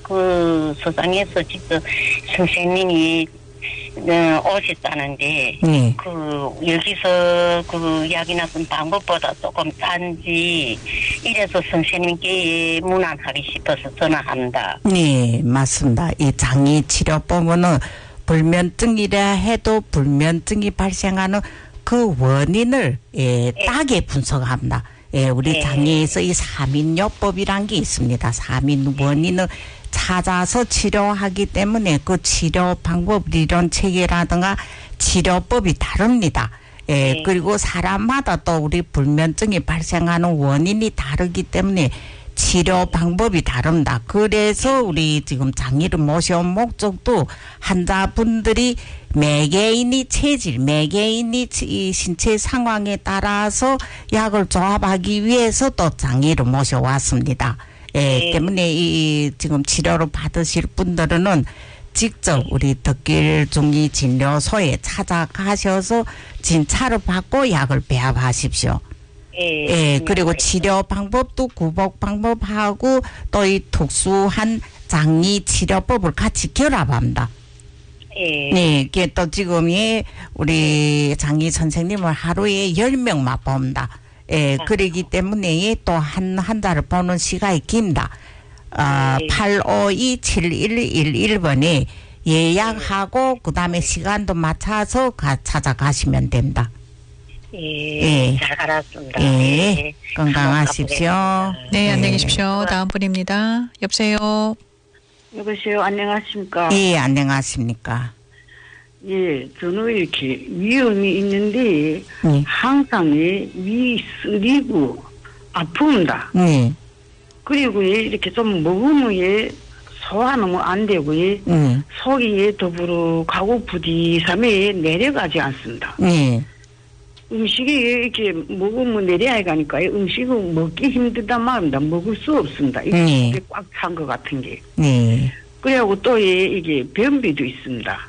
그 소장에서 직접 선생님이 오셨다는데 그 여기서 그 이야기나 쓴 방법보다 조금 딴지 이래서 선생님께 문안하기 싶어서 전화합니다. 네, 맞습니다. 이 장이 치료법은 불면증이라 해도 불면증이 발생하는 그 원인을 따게 분석합니다. 우리 장애에서 이 사민요법이란 게 있습니다. 사민 원인을 찾아서 치료하기 때문에 그 치료 방법理論 체계라든가 치료법이 다릅니다. 그리고 사람마다 또 우리 불면증이 발생하는 원인이 다르기 때문에 치료 방법이 다릅니다. 그래서 우리 지금 장의를 모셔온 목적도 환자분들이 매개인이 체질, 매개인이 신체 상황에 따라서 약을 조합하기 위해서 또 장의를 모셔왔습니다. 때문에 이 지금 치료를 받으실 분들은 직접 우리 덕길중이진료소에 찾아가셔서 진찰을 받고 약을 배합하십시오. 그리고 치료 방법도 구복 방법하고 또 이 특수한 장의 치료법을 같이 결합합니다. 네, 이게 또 지금 우리 장의 선생님을 하루에 10명만 봅니다. 그러기 때문에 또 한 환자를 보는 시간이 깁니다. 852-7111번에 예약하고 그 다음에 시간도 맞춰서 찾아가시면 됩니다. 잘 알았습니다. 건강하십시오. 네, 안녕히 계십시오. 다음 분입니다. 여보세요. 여보세요. 안녕하십니까? 예, 안녕하십니까? 예, 저는 이렇게 위험이 있는데 항상 위 쓰리고 아픕니다. 그리고 이렇게 좀 먹으면 소화는 안 되고 속이 더불어 가고 부디삼에 내려가지 않습니다. 음식이 이렇게 먹으면 내려야 가니까 음식은 먹기 힘들단 말입니다. 먹을 수 없습니다. 이게 꽉 찬 것 같은 게. 그리고 또 이게 변비도 있습니다.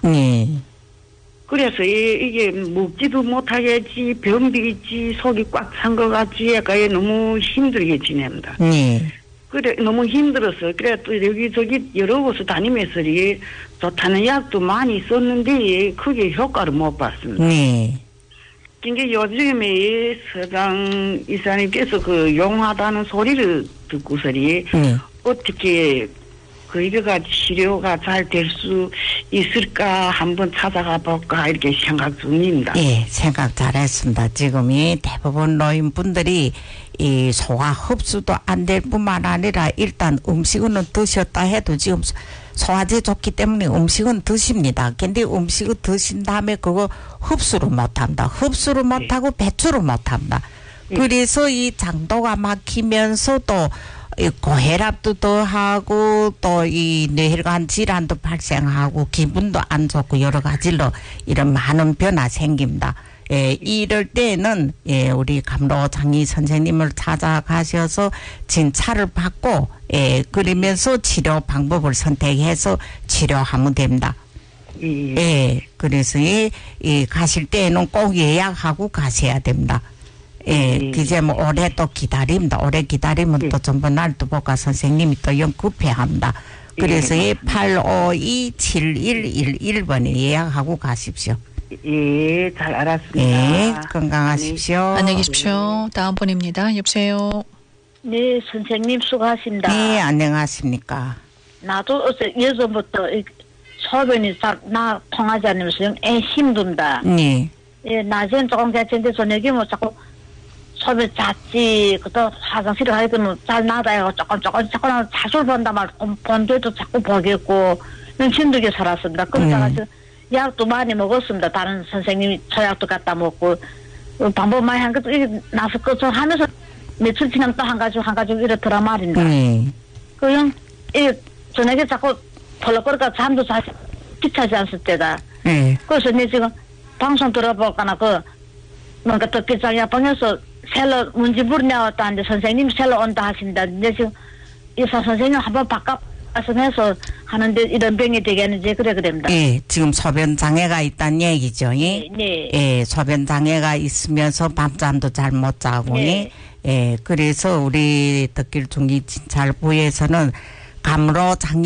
그래서 이게 먹지도 못하겠지, 변비 있지, 속이 꽉 찬 것 같지, 약간 너무 힘들게 지냅니다. 그래, 너무 힘들어서, 그래, 또 여기저기 여러 곳을 다니면서 이게 좋다는 약도 많이 썼는데, 크게 효과를 못 봤습니다. 근데 요즘에 서장 이사님께서 그 용하다는 소리를 듣고서리 어떻게 그이가 치료가 잘 될 수 있을까 한번 찾아가 볼까 이렇게 생각 중입니다. 예, 생각 잘했습니다. 지금이 대부분 노인분들이 이 소화 흡수도 안 될 뿐만 아니라 일단 음식은 드셨다 해도 지금 소화제 좋기 때문에 음식은 드십니다. 근데 음식을 드신 다음에 그거 흡수를 못합니다. 흡수를 못하고 배출을 못합니다. 그래서 이 장도가 막히면서 또 고혈압도 더하고 또 이 뇌혈관 질환도 발생하고 기분도 안 좋고 여러 가지로 이런 많은 변화 생깁니다. 이럴 때는 우리 감로장의 선생님을 찾아가셔서 진찰을 받고 그러면서 치료 방법을 선택해서 치료하면 됩니다. 그래서 가실 때에는 꼭 예약하고 가셔야 됩니다. 그제 뭐 오래 또 기다립니다. 오래 기다리면 또 전부 날도 보고 선생님이 또 급해합니다. 그래서 852-7111번에 예약하고 가십시오. 예, 잘 알았습니다. 건강하십시오. 안녕히 계십시오. 다음 분입니다. 여보세요. 네, 선생님 수고하십니다. 네, 안녕하십니까. 나도 어제 예전부터 소변이 나 통하지 않으면서 힘든다. 예, 낮에는 조금 괜찮은데 저녁에 뭐 자꾸 소변 잦지, 그또 화장실에 가야 되면 잘 나다요. 조금 자주 본다 말, 본데도 자꾸 보겠고, 힘들게 살았습니다. 그러다가 약도 많이 먹었습니다. 다른 선생님이 저약도 갖다 먹고, 방법 많이 한 것도, 나서 하면서 며칠 지나면 또 한 가지 이렇더라 말입니다. 그냥, 저녁에 자꾸 펄럭거리니까 잠도 잘 귀찮지 않을 때다. 그래서 내 지금 방송 들어볼까나 뭔가 덕기장 야방에서 셀러 문제 부르냐왔다는데 선생님 셀러 온다 하신다. 근데 지금 의사 선생님 한번 바꿔서 하는데 이런 병이 되겠는지 그럽니다. 지금 소변 장애가 있다는 얘기죠. 소변 장애가 있으면서 밤잠도 잘 못 자고. 그래서 우리 덕길중이진찰부에서는 감로 장애